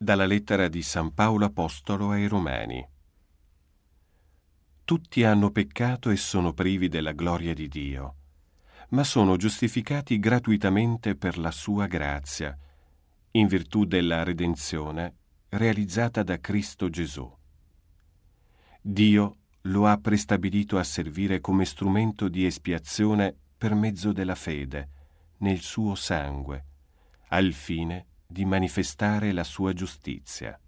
Dalla lettera di San Paolo Apostolo ai Romani. Tutti hanno peccato e sono privi della gloria di Dio, ma sono giustificati gratuitamente per la sua grazia, in virtù della redenzione realizzata da Cristo Gesù. Dio lo ha prestabilito a servire come strumento di espiazione per mezzo della fede nel suo sangue, al fine di manifestare la sua giustizia.